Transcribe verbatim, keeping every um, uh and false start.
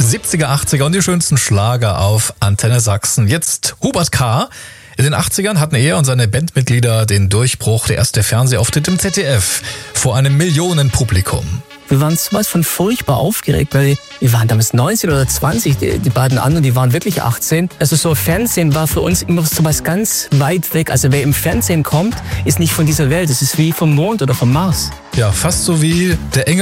siebziger, achtziger und die schönsten Schlager auf Antenne Sachsen. Jetzt Hubert K. In den achtzigern hatten er und seine Bandmitglieder den Durchbruch, der erste Fernsehauftritt im Z D F vor einem Millionenpublikum. Wir waren sowas von furchtbar aufgeregt, weil wir waren damals neunzehn oder zwanzig, die, die beiden anderen, die waren wirklich achtzehn. Also so Fernsehen war für uns immer sowas ganz weit weg. Also wer im Fernsehen kommt, ist nicht von dieser Welt. Es ist wie vom Mond oder vom Mars. Ja, fast so wie der Engel